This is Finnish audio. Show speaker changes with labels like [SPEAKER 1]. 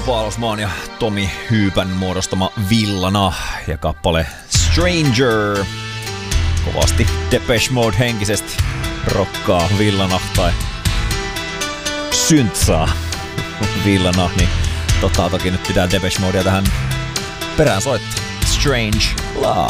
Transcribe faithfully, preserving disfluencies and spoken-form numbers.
[SPEAKER 1] Paalosmaan ja Tomi Hyypän muodostama Villana ja kappale Stranger. Kovasti Depeche Mode henkisesti rokkaa Villana tai syntsaa Villana, niin totta toki nyt pitää Depeche Modea tähän perään soittaa. Strange Love.